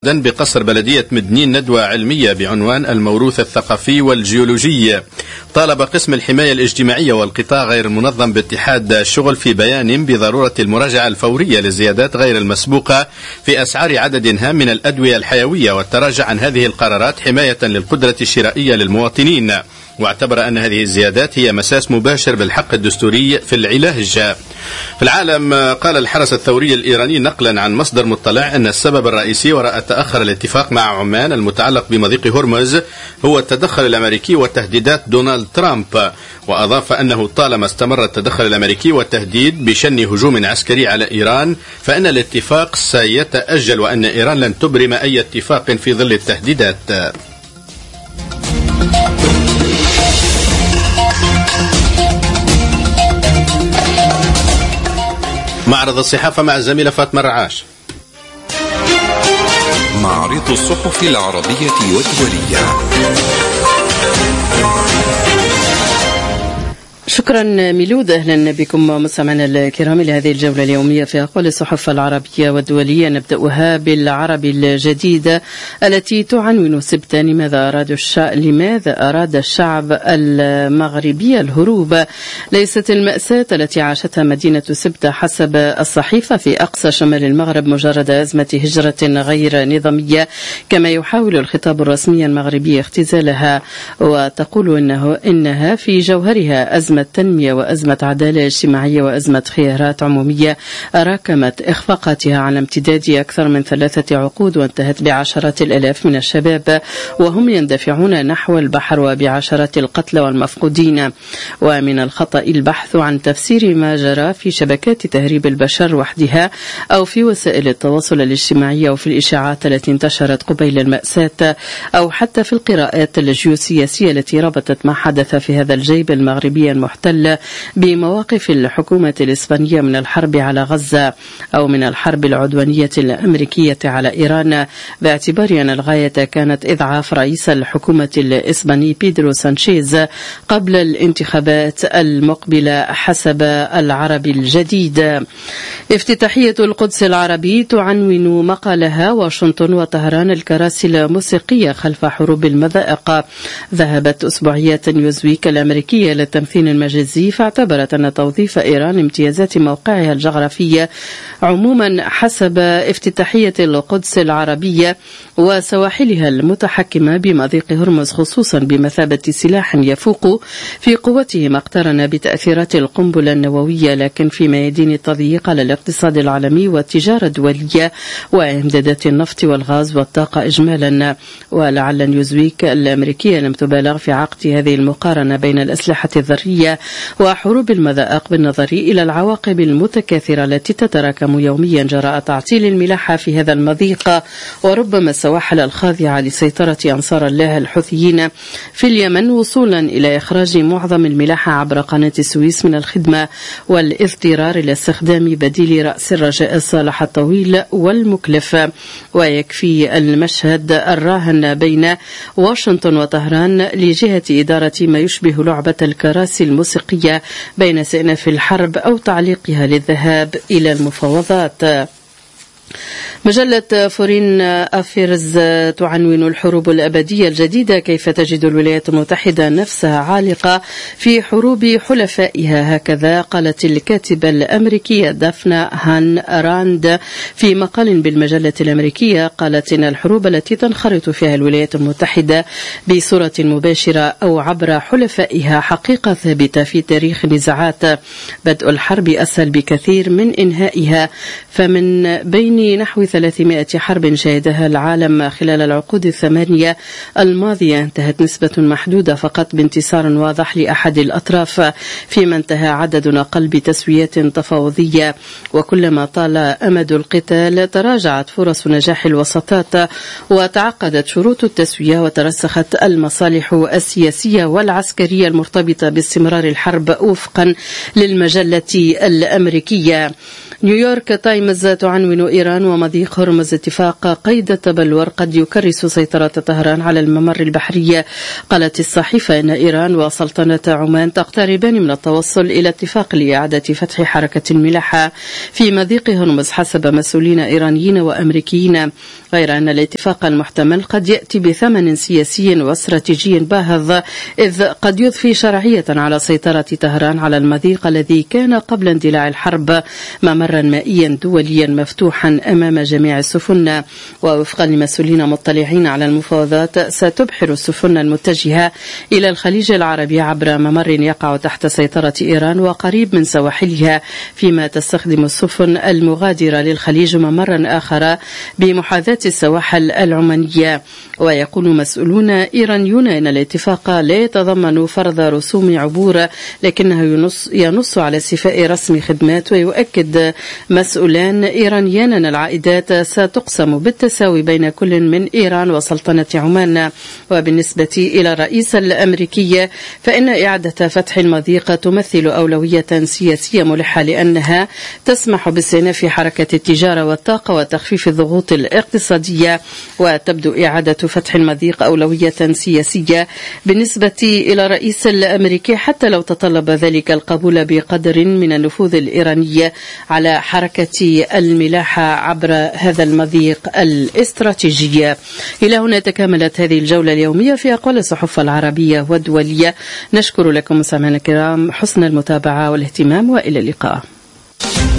غدا بقصر بلدية مدنين ندوة علمية بعنوان الموروث الثقافي والجيولوجي. طالب قسم الحماية الاجتماعية والقطاع غير المنظم باتحاد الشغل في بيان بضرورة المراجعة الفورية للزيادات غير المسبوقة في أسعار عدد هام من الأدوية الحيوية والتراجع عن هذه القرارات حماية للقدرة الشرائية للمواطنين، واعتبر أن هذه الزيادات هي مساس مباشر بالحق الدستوري في العلاج. في العالم، قال الحرس الثوري الإيراني نقلا عن مصدر مطلع أن السبب الرئيسي وراء تأخر الاتفاق مع عمان المتعلق بمضيق هرمز هو التدخل الأمريكي وتهديدات دونالد ترامب، وأضاف أنه طالما استمر التدخل الأمريكي والتهديد بشن هجوم عسكري على إيران فإن الاتفاق سيتأجل، وأن إيران لن تبرم أي اتفاق في ظل التهديدات. معرض الصحافة مع الزميلة فاطمة الرعاش. معرض الصحف العربية والدولية. شكرا ميلود، أهلا بكم مستمعينا الكرام لهذه الجولة اليومية في أقوال الصحف العربية والدولية. نبدأها بالعربي الجديد التي تعنون سبتا لماذا أراد الشعب المغربي الهروب. ليست المأساة التي عاشتها مدينة سبتا حسب الصحيفة في أقصى شمال المغرب مجرد أزمة هجرة غير نظامية كما يحاول الخطاب الرسمي المغربي اختزالها، وتقول إنها في جوهرها أزمة تنمية وأزمة عدالة اجتماعية وأزمة خيارات عمومية راكمت إخفاقاتها على امتداد أكثر من 3 عقود وانتهت بعشرات الآلاف من الشباب وهم يندفعون نحو البحر وبعشرات القتلى والمفقودين. ومن الخطأ البحث عن تفسير ما جرى في شبكات تهريب البشر وحدها أو في وسائل التواصل الاجتماعي أو في الإشاعات التي انتشرت قبيل المأساة أو حتى في القراءات الجيوسياسية التي ربطت ما حدث في هذا الجيب المغربي المحتل بمواقف الحكومة الإسبانية من الحرب على غزة أو من الحرب العدوانية الأمريكية على إيران، باعتبار أن الغاية كانت إضعاف رئيس الحكومة الإسباني بيدرو سانشيز قبل الانتخابات المقبلة حسب العربي الجديد. افتتاحية القدس العربي تعنون مقالها واشنطن وطهران الكراسي الموسيقية خلف حروب المذائق. ذهبت أسبوعية نيوزويك الأمريكية للتمثيل المجازي فاعتبرت أن توظيف إيران امتيازات موقعها الجغرافية عموما حسب افتتاحية القدس العربية وسواحلها المتحكمة بمضيق هرمز خصوصا بمثابة سلاح يفوق في قوته ما اقترن بتأثيرات القنبلة النووية، لكن في ميادين التضييق على الاقتصاد العالمي والتجارة الدولية وإمدادات النفط والغاز والطاقة إجمالا. ولعل نيوزويك الأمريكية لم تبالغ في عقد هذه المقارنة بين الأسلحة الذرية وحروب المذائق بالنظر إلى العواقب المتكاثرة التي تتراكم يوميا جراء تعطيل الملاحة في هذا المضيق وربما السواحل الخاضعة لسيطرة أنصار الله الحوثيين في اليمن وصولا إلى إخراج معظم الملاحة عبر قناة السويس من الخدمة والاضطرار إلى استخدام بديل رأس الرجاء الصالح الطويل والمكلف. ويكفي المشهد الراهن بين واشنطن وطهران لجهة إدارة ما يشبه لعبة الكراسي الموسيقية بين سئناف الحرب أو تعليقها للذهاب إلى المفاوضات. مجلة فورين أفيرز تعنون الحروب الأبدية الجديدة كيف تجد الولايات المتحدة نفسها عالقة في حروب حلفائها. هكذا قالت الكاتبة الأمريكية دافنا هان راند في مقال بالمجلة الأمريكية. قالت إن الحروب التي تنخرط فيها الولايات المتحدة بصورة مباشرة أو عبر حلفائها حقيقة ثابتة في تاريخ النزاعات. بدء الحرب أسهل بكثير من إنهائها، فمن بين نحو 300 حرب شهدها العالم خلال العقود 8 الماضية انتهت نسبة محدودة فقط بانتصار واضح لأحد الأطراف، فيما انتهى عدد أقل بتسويات تفاوضية. وكلما طال أمد القتال تراجعت فرص نجاح الوساطات وتعقدت شروط التسوية وترسخت المصالح السياسية والعسكرية المرتبطة باستمرار الحرب وفقا للمجلة الأمريكية. نيويورك تايمز تعنون إيران ومضيق هرمز اتفاق قيد التبلور قد يكرس سيطرة طهران على الممر البحري. قالت الصحيفة إن إيران وسلطنة عمان تقتربان من التوصل إلى اتفاق لإعادة فتح حركة الملاحة في مضيق هرمز حسب مسؤولين إيرانيين وأمريكيين، غير أن الاتفاق المحتمل قد يأتي بثمن سياسي واستراتيجي باهظ، إذ قد يضفي شرعية على سيطرة طهران على المضيق الذي كان قبل اندلاع الحرب ممرا مائيا دوليا مفتوحا أمام جميع السفن. ووفقا لمسؤولين مطلعين على المفاوضات، ستبحر السفن المتجهة إلى الخليج العربي عبر ممر يقع تحت سيطرة إيران وقريب من سواحلها، فيما تستخدم السفن المغادرة للخليج ممرا آخر بمحاذاة السواحل العمانية. ويقول مسؤولون إيرانيون إن الاتفاق لا يتضمن فرض رسوم عبور، لكنه ينص على استيفاء رسم خدمات. ويؤكد مسؤولان إيرانيان أن العائدات ستقسم بالتساوي بين كل من إيران وسلطنة عمان. وبالنسبة إلى الرئيس الأمريكي فإن إعادة فتح المضيق تمثل أولوية سياسية ملحة، لأنها تسمح باستئناف حركة التجارة والطاقة وتخفيف الضغوط الاقتصادية. وتبدو إعادة فتح المضيق أولوية سياسية بالنسبة إلى الرئيس الأمريكي، حتى لو تطلب ذلك القبول بقدر من النفوذ الإيراني على حركة الملاحة عبر هذا المضيق الاستراتيجي. إلى هنا تكاملت هذه الجولة اليومية في أقوال الصحف العربية والدولية. نشكر لكم مستمعينا الكرام حسن المتابعة والاهتمام، وإلى اللقاء.